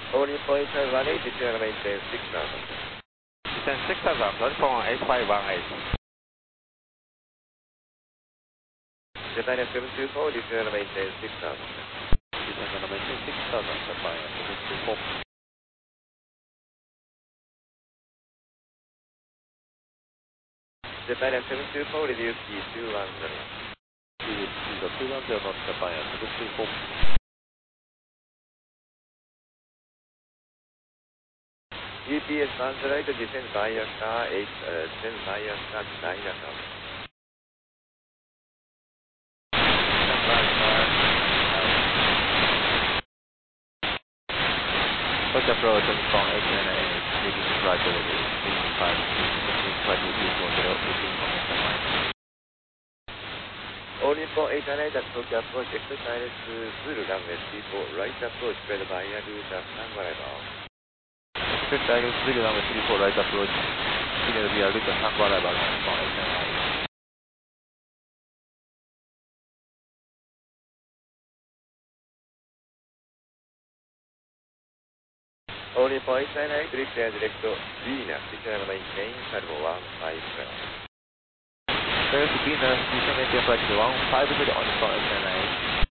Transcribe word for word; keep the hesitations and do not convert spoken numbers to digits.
Holding point one eight, descend maintain six thousand. Descend six thousand, platform eight five one eight. Japan seven two four, descend maintain six thousand. Descend maintain six thousand, platform seven two four. Japan seven two four, reduce speed two one zero. Reduce speed of two one zero knots, Japan seven two four. G P S translate, descend via star eight, uh, descend via star nine thousand. Approach approach from eight nine eight, leading right over the eighteen five, fifteen five two four zero, fifteen from line. All info eight nine eight, approach approach, exercise Zulu runway three four, right approach, spread via route stand arrival. Expect Tiger Zulu runway three four, right approach, signal via route stand arrival from eight nine eight. All info eight nine eight, direct and direct Venus, descend maintain Salvo one five seven. There's Venus, descend maintain flight one five zero on the eight nine eight.